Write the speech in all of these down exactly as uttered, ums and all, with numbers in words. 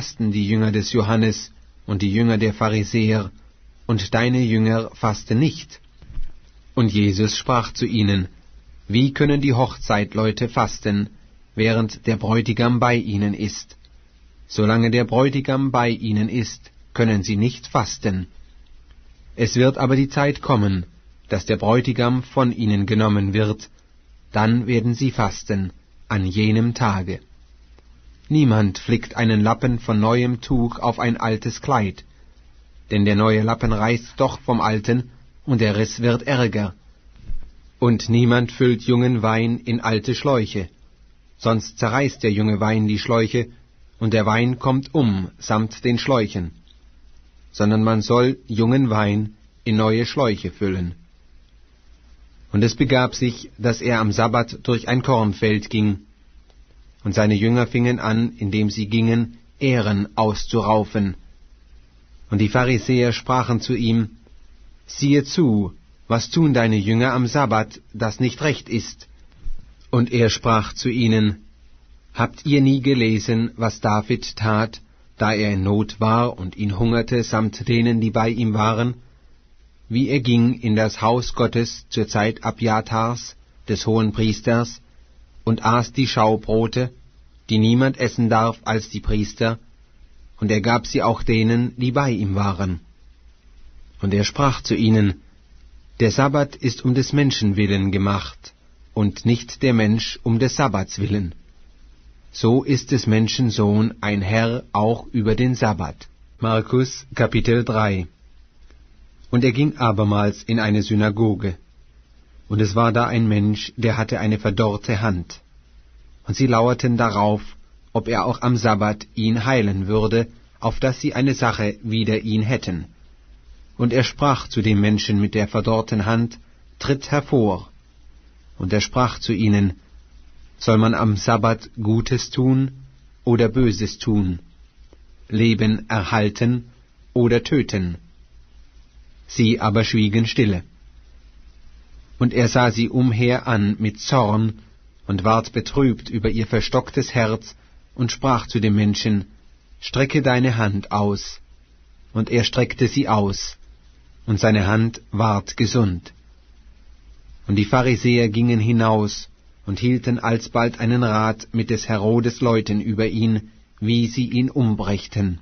fasten die Jünger des Johannes und die Jünger der Pharisäer, und deine Jünger fasten nicht. Und Jesus sprach zu ihnen: Wie können die Hochzeitleute fasten, während der Bräutigam bei ihnen ist? Solange der Bräutigam bei ihnen ist, können sie nicht fasten. Es wird aber die Zeit kommen, dass der Bräutigam von ihnen genommen wird, dann werden sie fasten, an jenem Tage. Niemand flickt einen Lappen von neuem Tuch auf ein altes Kleid, denn der neue Lappen reißt doch vom alten, und der Riss wird ärger. Und niemand füllt jungen Wein in alte Schläuche, sonst zerreißt der junge Wein die Schläuche, und der Wein kommt um samt den Schläuchen. Sondern man soll jungen Wein in neue Schläuche füllen. Und es begab sich, dass er am Sabbat durch ein Kornfeld ging, und seine Jünger fingen an, indem sie gingen, Ähren auszuraufen. Und die Pharisäer sprachen zu ihm: Siehe zu, was tun deine Jünger am Sabbat, das nicht recht ist? Und er sprach zu ihnen: Habt ihr nie gelesen, was David tat, da er in Not war und ihn hungerte samt denen, die bei ihm waren? Wie er ging in das Haus Gottes zur Zeit Abjatars, des Hohenpriesters, und aß die Schaubrote, die niemand essen darf als die Priester, und er gab sie auch denen, die bei ihm waren. Und er sprach zu ihnen: Der Sabbat ist um des Menschen willen gemacht, und nicht der Mensch um des Sabbats willen. So ist des Menschen Sohn ein Herr auch über den Sabbat. Markus Kapitel drei. Und er ging abermals in eine Synagoge. Und es war da ein Mensch, der hatte eine verdorrte Hand. Und sie lauerten darauf, ob er auch am Sabbat ihn heilen würde, auf dass sie eine Sache wider ihn hätten. Und er sprach zu dem Menschen mit der verdorrten Hand: Tritt hervor. Und er sprach zu ihnen: Soll man am Sabbat Gutes tun oder Böses tun? Leben erhalten oder töten? Sie aber schwiegen stille. Und er sah sie umher an mit Zorn und ward betrübt über ihr verstocktes Herz und sprach zu dem Menschen: Strecke deine Hand aus. Und er streckte sie aus, und seine Hand ward gesund. Und die Pharisäer gingen hinaus und hielten alsbald einen Rat mit des Herodes Leuten über ihn, wie sie ihn umbrächten.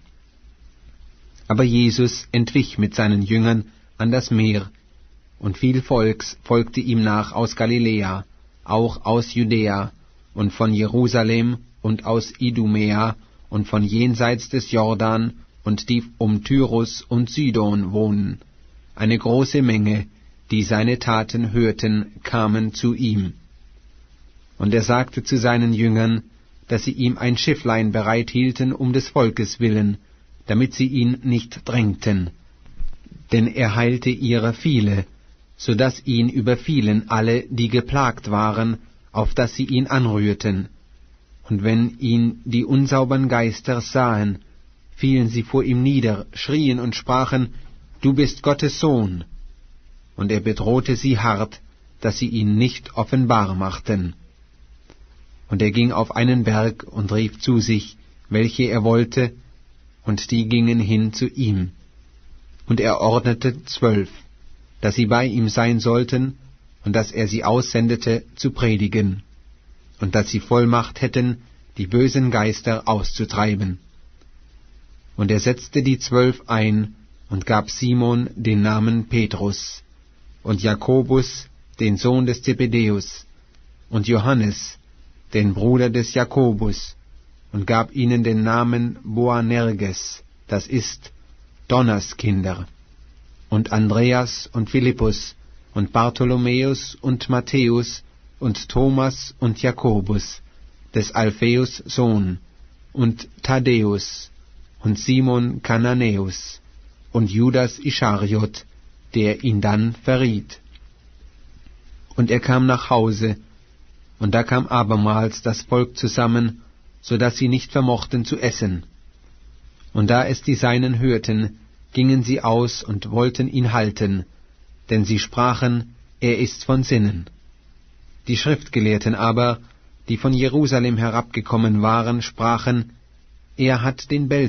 Aber Jesus entwich mit seinen Jüngern an das Meer, und viel Volks folgte ihm nach aus Galiläa, auch aus Judäa, und von Jerusalem, und aus Idumäa, und von jenseits des Jordan, und die um Tyrus und Sidon wohnen. Eine große Menge, die seine Taten hörten, kamen zu ihm. Und er sagte zu seinen Jüngern, dass sie ihm ein Schifflein bereit hielten um des Volkes willen, damit sie ihn nicht drängten. Denn er heilte ihrer viele, so daß ihn überfielen alle, die geplagt waren, auf dass sie ihn anrührten. Und wenn ihn die unsaubern Geister sahen, fielen sie vor ihm nieder, schrien und sprachen: Du bist Gottes Sohn. Und er bedrohte sie hart, dass sie ihn nicht offenbar machten. Und er ging auf einen Berg und rief zu sich, welche er wollte, und die gingen hin zu ihm. Und er ordnete zwölf, dass sie bei ihm sein sollten, und dass er sie aussendete, zu predigen, und dass sie Vollmacht hätten, die bösen Geister auszutreiben. Und er setzte die Zwölf ein, und gab Simon den Namen Petrus, und Jakobus, den Sohn des Zebedäus, und Johannes, den Bruder des Jakobus, und gab ihnen den Namen Boanerges, das ist Donnerskinder, und Andreas und Philippus, und Bartholomäus und Matthäus, und Thomas und Jakobus, des Alpheus Sohn, und Thaddäus, und Simon Kananäus, und Judas Ischariot, der ihn dann verriet. Und er kam nach Hause, und da kam abermals das Volk zusammen, so daß sie nicht vermochten zu essen. Und da es die Seinen hörten, gingen sie aus und wollten ihn halten, denn sie sprachen, er ist von Sinnen. Die Schriftgelehrten aber, die von Jerusalem herabgekommen waren, sprachen, er hat den